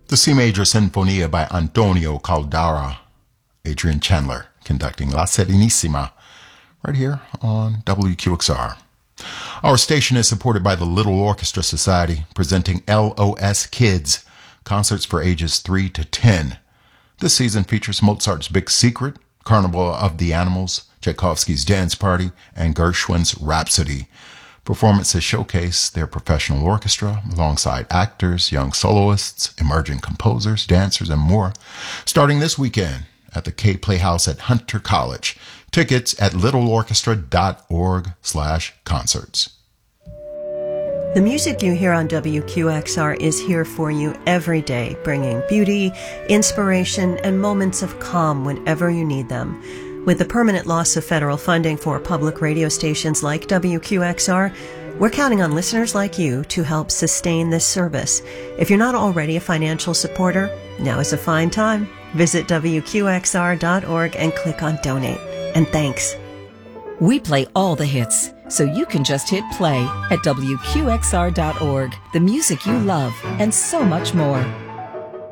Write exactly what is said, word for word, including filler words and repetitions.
The C Major Sinfonia by Antonio Caldara, Adrian Chandler conducting La Serenissima, right here on W Q X R. Our station is supported by the Little Orchestra Society, presenting L O S Kids, concerts for ages three to ten. This season features Mozart's Big Secret, Carnival of the Animals, Tchaikovsky's Dance Party, and Gershwin's Rhapsody. Performances showcase their professional orchestra alongside actors, young soloists, emerging composers, dancers, and more, starting this weekend at the K Playhouse at Hunter College. Tickets at littleorchestra.org slash concerts. The music you hear on W Q X R is here for you every day, bringing beauty, inspiration, and moments of calm whenever you need them. With the permanent loss of federal funding for public radio stations like W Q X R, we're counting on listeners like you to help sustain this service. If you're not already a financial supporter, now is a fine time. Visit W Q X R dot org and click on Donate. And thanks. We play all the hits, so you can just hit play at W Q X R dot org. The music you love, and so much more.